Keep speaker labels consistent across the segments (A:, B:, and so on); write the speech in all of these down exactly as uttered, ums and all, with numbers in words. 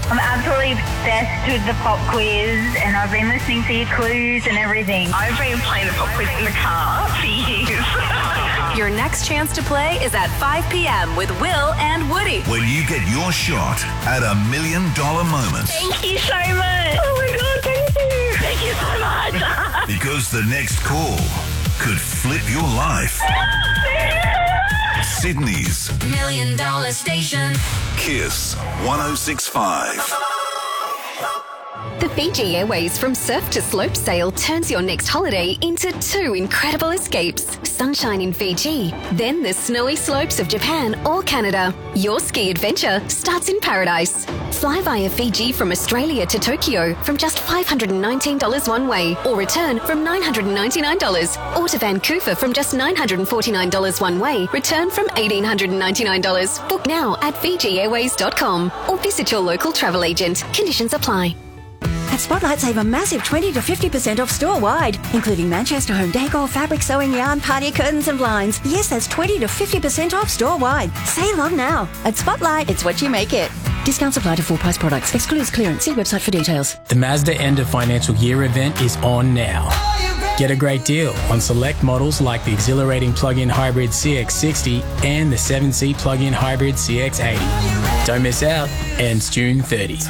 A: I'm absolutely obsessed with the pop quiz, and I've been listening to your clues and everything.
B: I've been playing the pop quiz in the car for years.
C: Your next chance to play is at five p.m. with Will and Woody.
D: When you get your shot at a million dollar moment.
A: Thank you so much. Oh my God, thank you.
B: Thank you so much.
D: Because the next call could flip your life. Sydney's
C: Million Dollar Station.
D: Kiss one oh six point five.
E: The Fiji Airways From Surf to Slope sale turns your next holiday into two incredible escapes. Sunshine in Fiji, then the snowy slopes of Japan or Canada. Your ski adventure starts in paradise. Fly via Fiji from Australia to Tokyo from just five hundred nineteen dollars one way, or return from nine hundred ninety-nine dollars. Or to Vancouver from just nine hundred forty-nine dollars one way, return from one thousand eight hundred ninety-nine dollars. Book now at fiji airways dot com or visit your local travel agent. Conditions apply.
F: At Spotlight, save a massive twenty to fifty percent off store-wide, including Manchester home decor, fabric sewing, yarn, party curtains and blinds. Yes, that's twenty to fifty percent off store-wide. Save on now. At Spotlight, it's what you make it. Discounts apply to full-price products. Excludes clearance. See website for details.
G: The Mazda End of Financial Year event is on now. Get a great deal on select models like the exhilarating plug-in hybrid C X sixty and the seven-seat plug-in hybrid C X eighty. Don't miss out. Ends June thirtieth.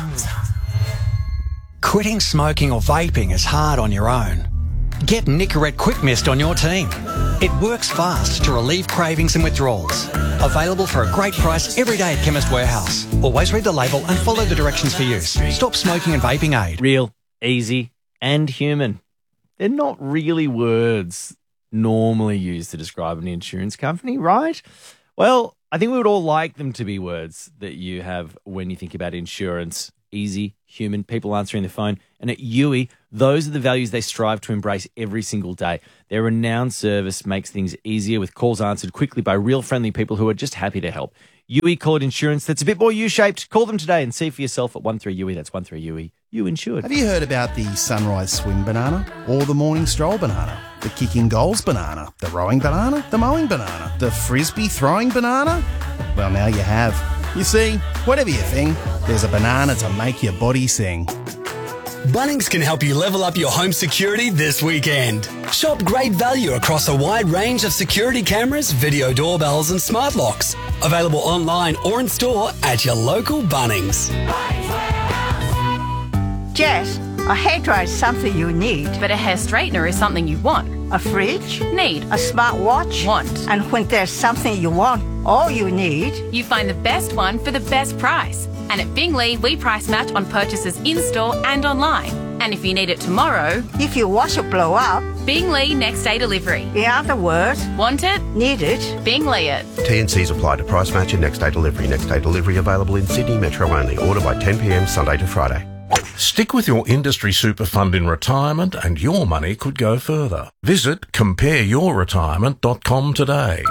H: Quitting smoking or vaping is hard on your own. Get Nicorette Quick Mist on your team. It works fast to relieve cravings and withdrawals. Available for a great price every day at Chemist Warehouse. Always read the label and follow the directions for use. Stop smoking and vaping aid.
I: Real, easy, and human. They're not really words normally used to describe an insurance company, right? Well, I think we would all like them to be words that you have when you think about insurance. Easy, human, people answering the phone. And at U I, those are the values they strive to embrace every single day. Their renowned service makes things easier with calls answered quickly by real friendly people who are just happy to help. U I call it insurance that's a bit more U-shaped. Call them today and see for yourself at one three U I. That's one three U I. You insured.
J: Have you heard about the sunrise swim banana or the morning stroll banana? The kicking goals banana, the rowing banana, the mowing banana, the frisbee throwing banana? Well, now you have. You see, whatever your thing, there's a banana to make your body sing.
K: Bunnings can help you level up your home security this weekend. Shop great value across a wide range of security cameras, video doorbells and smart locks. Available online or in store at your local Bunnings.
L: Jess, a hairdryer is something you need.
M: But a hair straightener is something you want.
L: A fridge?
M: Need.
L: A smartwatch?
M: Want.
L: And when there's something you want, all you need...
M: You find the best one for the best price. And at Bingley, we price match on purchases in-store and online. And if you need it tomorrow...
L: If your washer blow up...
M: Bingley next day delivery.
L: In other words...
M: Want it?
L: Need it?
M: Bingley it.
N: T and C's apply to price match and next day delivery. Next day delivery available in Sydney Metro only. Order by ten p.m. Sunday to Friday.
O: Stick with your industry super fund in retirement and your money could go further. Visit compare your retirement dot com today.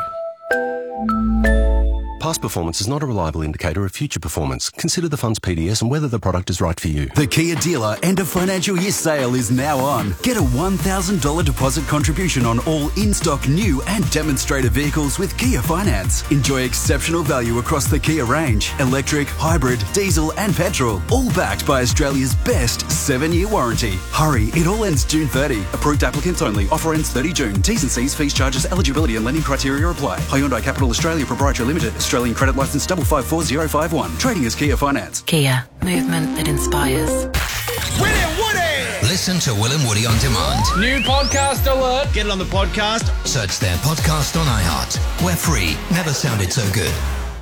P: Past performance is not a reliable indicator of future performance. Consider the fund's P D S and whether the product is right for you.
Q: The Kia Dealer End of Financial Year sale is now on. Get a one thousand dollars deposit contribution on all in-stock new and demonstrator vehicles with Kia Finance. Enjoy exceptional value across the Kia range. Electric, hybrid, diesel and petrol. All backed by Australia's best seven-year warranty. Hurry, it all ends June thirtieth. Approved applicants only. Offer ends thirtieth June. T's and C's, fees, charges, eligibility and lending criteria apply. Hyundai Capital Australia Proprietary Limited. Australian credit licence double five four zero five one. Trading as Kia Finance.
C: Kia. Movement that inspires.
R: William Woody!
S: Listen to Will and Woody on demand.
R: New podcast alert. Get it on the podcast.
S: Search their podcast on iHeart. We're free. Never sounded so good.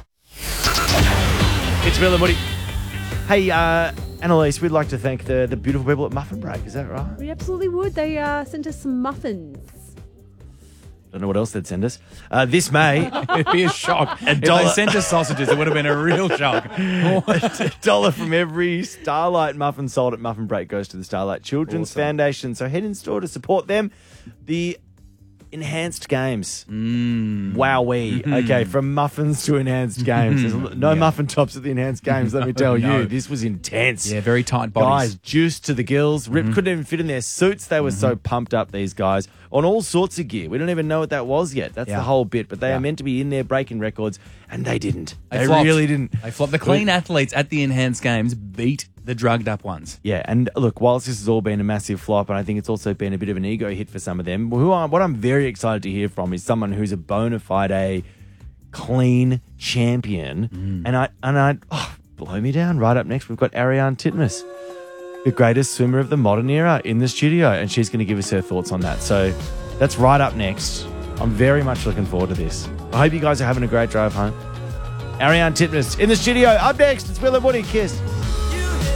I: It's Will and Woody. Hey, uh, Annalise, we'd like to thank the, the beautiful people at Muffin Break. Is that right?
T: We absolutely would. They uh, sent us some muffins.
I: Don't know what else they'd send us. Uh, this May,
C: it'd be a shock.
I: A
C: if
I: dollar.
C: they sent us sausages, it would have been a real shock.
I: A dollar from every Starlight muffin sold at Muffin Break goes to the Starlight Children's
C: Awesome.
I: Foundation. So head in store to support them. The enhanced games.
C: Mm.
I: Wowee.
C: Mm.
I: Okay, from muffins to enhanced games. There's no
C: Yeah.
I: muffin tops at the enhanced games, let me tell
C: No.
I: you. This was intense.
C: Yeah, very tight
I: Guys,
C: bodies.
I: juiced to the gills. Ripped, couldn't even fit in their suits. They were so pumped up, these guys. on all sorts of gear. We don't even know what that was yet. That's
P: Yeah.
I: the whole bit. But they
P: Yeah.
I: are meant to be in there breaking records, and they didn't.
P: They
I: They,
P: flopped.
I: really didn't.
P: They flopped. The clean athletes at the enhanced games beat the drugged up ones.
I: Yeah, and look, whilst this has all been a massive flop, and I think it's also been a bit of an ego hit for some of them, who are, what I'm very excited to hear from is someone who's a bona fide, a clean champion.
P: Mm.
I: And I, and I, oh, blow me down. Right up next, we've got Ariane Titmus, the greatest swimmer of the modern era, in the studio, and she's going to give us her thoughts on that. So that's right up next. I'm very much looking forward to this. I hope you guys are having a great drive home. Ariane Titmus in the studio. Up next, it's Will and Woody. Kiss.